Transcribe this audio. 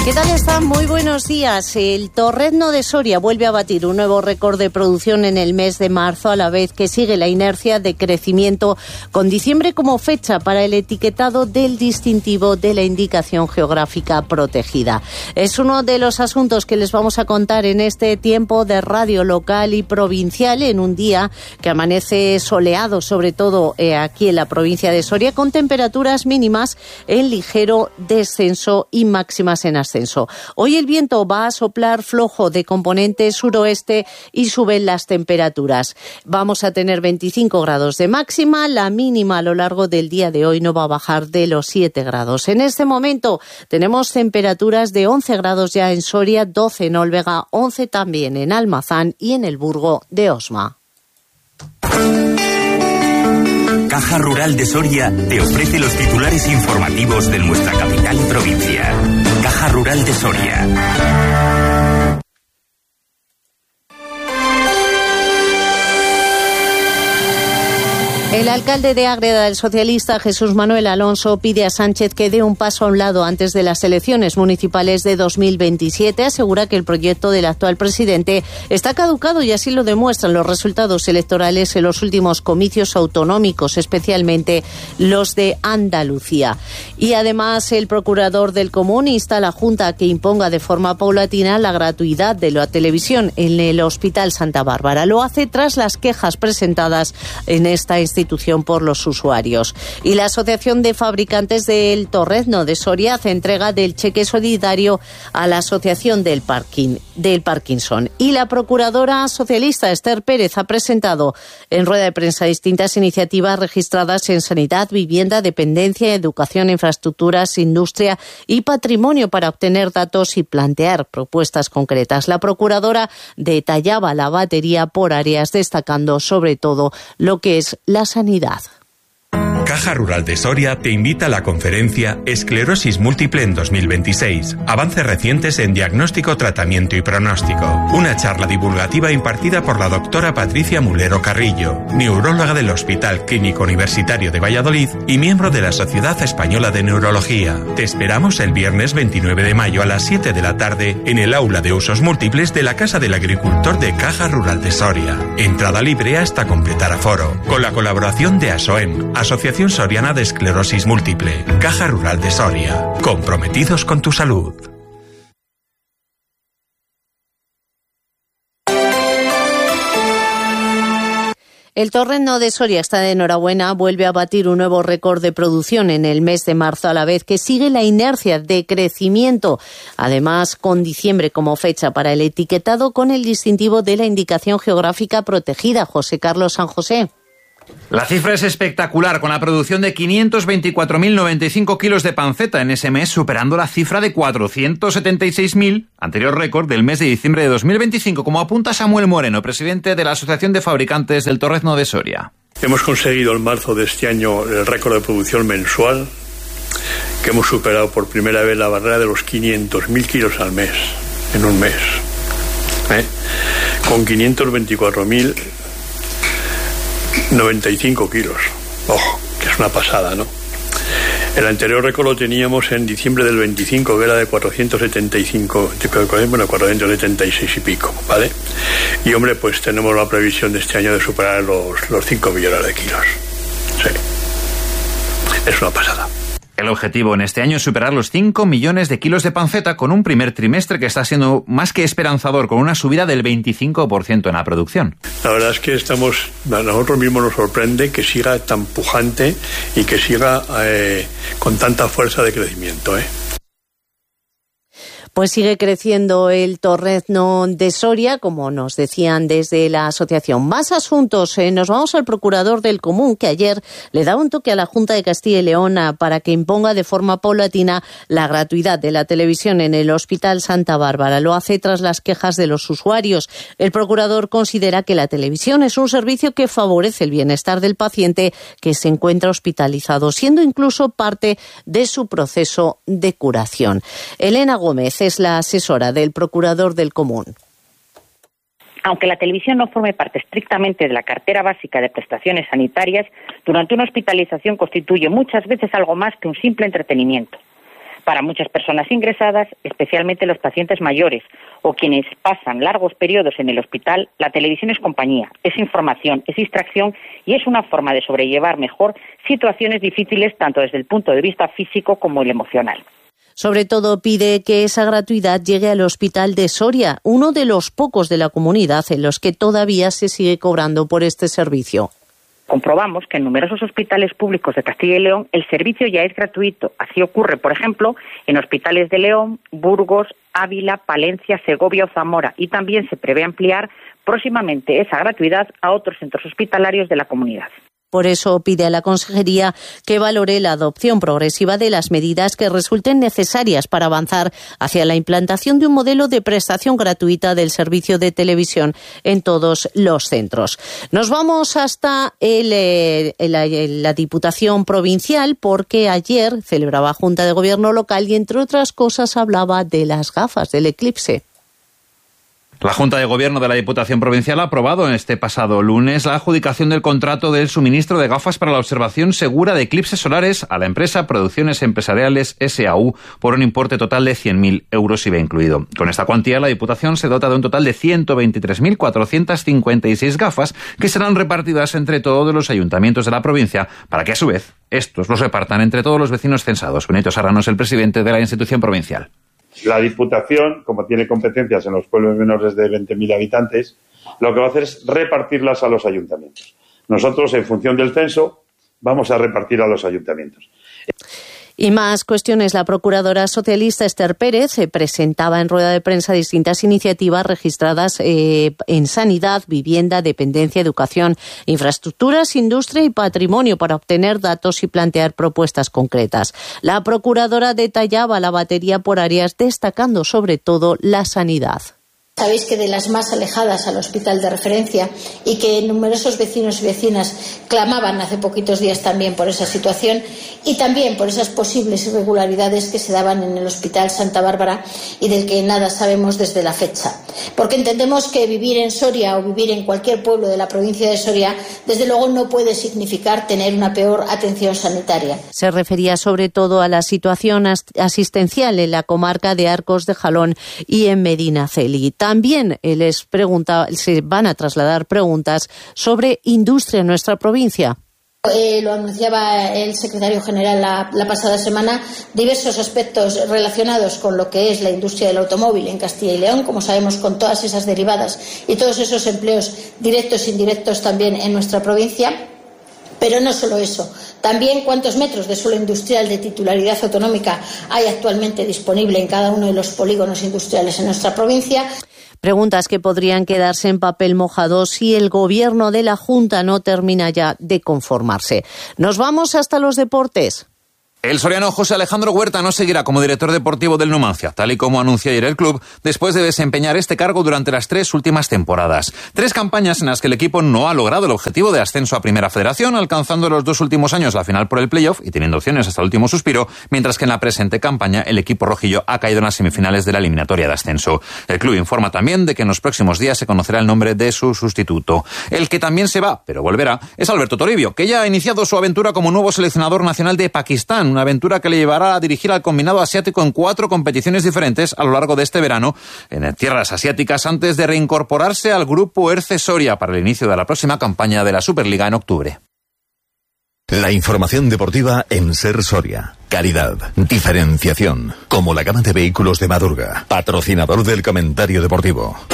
¿Qué tal están? Muy buenos días. El torrezno de Soria vuelve a batir un nuevo récord de producción en el mes de marzo, a la vez que sigue la inercia de crecimiento, con diciembre como fecha para el etiquetado del distintivo de la indicación geográfica protegida. Es uno de los asuntos que les vamos a contar en este tiempo de radio local y provincial, en un día que amanece soleado, sobre todo aquí en la provincia de Soria, con temperaturas mínimas en ligero descenso y máximas en ascenso. Hoy el viento va a soplar flojo de componente suroeste y suben las temperaturas. Vamos a tener 25 grados de máxima, la mínima a lo largo del día de hoy no va a bajar de los 7 grados. En este momento tenemos temperaturas de 11 grados ya en Soria, 12 en Olvega, 11 también en Almazán y en el Burgo de Osma. Caja Rural de Soria te ofrece los titulares informativos de nuestra capital y provincia. Caja Rural de Soria. El alcalde de Ágreda, el socialista Jesús Manuel Alonso, pide a Sánchez que dé un paso a un lado antes de las elecciones municipales de 2027. Asegura que el proyecto del actual presidente está caducado y así lo demuestran los resultados electorales en los últimos comicios autonómicos, especialmente los de Andalucía. Y además el procurador del Común insta a la Junta a que imponga de forma paulatina la gratuidad de la televisión en el Hospital Santa Bárbara. Lo hace tras las quejas presentadas en esta institución por los usuarios. Y la Asociación de Fabricantes del Torrezno de Soria hace entrega del cheque solidario a la Asociación del Parkinson. Y la procuradora socialista Esther Pérez ha presentado en rueda de prensa distintas iniciativas registradas en sanidad, vivienda, dependencia, educación, infraestructuras, industria y patrimonio para obtener datos y plantear propuestas concretas. La procuradora detallaba la batería por áreas, destacando sobre todo lo que es la sanidad. Caja Rural de Soria te invita a la conferencia Esclerosis Múltiple en 2026. Avances recientes en diagnóstico, tratamiento y pronóstico. Una charla divulgativa impartida por la doctora Patricia Mulero Carrillo, neuróloga del Hospital Clínico Universitario de Valladolid y miembro de la Sociedad Española de Neurología. Te esperamos el viernes 29 de mayo a las 7 de la tarde en el aula de usos múltiples de la Casa del Agricultor de Caja Rural de Soria. Entrada libre hasta completar aforo. Con la colaboración de ASOEM, Asociación Soriana de Esclerosis Múltiple. Caja Rural de Soria. Comprometidos con tu salud. El torrezno de Soria está de enhorabuena, vuelve a batir un nuevo récord de producción en el mes de marzo, a la vez que sigue la inercia de crecimiento. Además, con diciembre como fecha para el etiquetado con el distintivo de la indicación geográfica protegida. José Carlos San José. La cifra es espectacular, con la producción de 524.095 kilos de panceta en ese mes, superando la cifra de 476.000, anterior récord del mes de diciembre de 2025, como apunta Samuel Moreno, presidente de la Asociación de Fabricantes del Torrezno de Soria. Hemos conseguido en marzo de este año el récord de producción mensual, que hemos superado por primera vez la barrera de los 500.000 kilos al mes, en un mes, con 524.095 kilos. Ojo, que es una pasada, ¿no? El anterior récord lo teníamos en diciembre del 25, que era de 476 y pico, ¿vale? Y hombre, pues tenemos la previsión de este año de superar los 5 millones de kilos. Sí. Es una pasada. El objetivo en este año es superar los 5 millones de kilos de panceta, con un primer trimestre que está siendo más que esperanzador, con una subida del 25% en la producción. La verdad es que a nosotros mismos nos sorprende que siga tan pujante y que siga con tanta fuerza de crecimiento, Pues sigue creciendo el torrezno de Soria, como nos decían desde la asociación. Más asuntos. Nos vamos al procurador del Común, que ayer le daba un toque a la Junta de Castilla y León para que imponga de forma paulatina la gratuidad de la televisión en el Hospital Santa Bárbara. Lo hace tras las quejas de los usuarios. El procurador considera que la televisión es un servicio que favorece el bienestar del paciente que se encuentra hospitalizado, siendo incluso parte de su proceso de curación. Elena Gómez es la asesora del procurador del Común. Aunque la televisión no forme parte estrictamente de la cartera básica de prestaciones sanitarias, durante una hospitalización constituye muchas veces algo más que un simple entretenimiento. Para muchas personas ingresadas, especialmente los pacientes mayores o quienes pasan largos periodos en el hospital, la televisión es compañía, es información, es distracción y es una forma de sobrellevar mejor situaciones difíciles tanto desde el punto de vista físico como el emocional. Sobre todo pide que esa gratuidad llegue al Hospital de Soria, uno de los pocos de la comunidad en los que todavía se sigue cobrando por este servicio. Comprobamos que en numerosos hospitales públicos de Castilla y León el servicio ya es gratuito. Así ocurre, por ejemplo, en hospitales de León, Burgos, Ávila, Palencia, Segovia o Zamora. Y también se prevé ampliar próximamente esa gratuidad a otros centros hospitalarios de la comunidad. Por eso pide a la Consejería que valore la adopción progresiva de las medidas que resulten necesarias para avanzar hacia la implantación de un modelo de prestación gratuita del servicio de televisión en todos los centros. Nos vamos hasta la Diputación Provincial porque ayer celebraba Junta de Gobierno local y, entre otras cosas, hablaba de las gafas del eclipse. La Junta de Gobierno de la Diputación Provincial ha aprobado este pasado lunes la adjudicación del contrato del suministro de gafas para la observación segura de eclipses solares a la empresa Producciones Empresariales S.A.U. por un importe total de 100.000 euros IVA incluido. Con esta cuantía, la Diputación se dota de un total de 123.456 gafas que serán repartidas entre todos los ayuntamientos de la provincia para que, a su vez, estos los repartan entre todos los vecinos censados. Benito Serrano es el presidente de la institución provincial. La Diputación, como tiene competencias en los pueblos menores de 20.000 habitantes, lo que va a hacer es repartirlas a los ayuntamientos. Nosotros, en función del censo, vamos a repartir a los ayuntamientos. Y más cuestiones. La procuradora socialista Esther Pérez presentaba en rueda de prensa distintas iniciativas registradas en sanidad, vivienda, dependencia, educación, infraestructuras, industria y patrimonio para obtener datos y plantear propuestas concretas. La procuradora detallaba la batería por áreas, destacando sobre todo la sanidad. Sabéis que de las más alejadas al hospital de referencia y que numerosos vecinos y vecinas clamaban hace poquitos días también por esa situación y también por esas posibles irregularidades que se daban en el Hospital Santa Bárbara y del que nada sabemos desde la fecha. Porque entendemos que vivir en Soria o vivir en cualquier pueblo de la provincia de Soria, desde luego no puede significar tener una peor atención sanitaria. Se refería sobre todo a la situación asistencial en la comarca de Arcos de Jalón y en Medinaceli. También les preguntaba, se van a trasladar preguntas sobre industria en nuestra provincia. Lo anunciaba el secretario general la pasada semana, diversos aspectos relacionados con lo que es la industria del automóvil en Castilla y León, como sabemos, con todas esas derivadas y todos esos empleos directos e indirectos también en nuestra provincia. Pero no solo eso, también cuántos metros de suelo industrial de titularidad autonómica hay actualmente disponible en cada uno de los polígonos industriales en nuestra provincia. Preguntas que podrían quedarse en papel mojado si el gobierno de la Junta no termina ya de conformarse. Nos vamos hasta los deportes. El soriano José Alejandro Huerta no seguirá como director deportivo del Numancia, tal y como anunció ayer el club, después de desempeñar este cargo durante las 3 últimas temporadas. 3 campañas en las que el equipo no ha logrado el objetivo de ascenso a Primera Federación, alcanzando en los 2 últimos años la final por el playoff y teniendo opciones hasta el último suspiro, mientras que en la presente campaña el equipo rojillo ha caído en las semifinales de la eliminatoria de ascenso. El club informa también de que en los próximos días se conocerá el nombre de su sustituto. El que también se va, pero volverá, es Alberto Toribio, que ya ha iniciado su aventura como nuevo seleccionador nacional de Pakistán, una aventura que le llevará a dirigir al combinado asiático en 4 competiciones diferentes a lo largo de este verano en tierras asiáticas antes de reincorporarse al grupo Erce Soria para el inicio de la próxima campaña de la Superliga en octubre. La información deportiva en Ser Soria. Calidad, diferenciación, como la gama de vehículos de Madurga, patrocinador del comentario deportivo.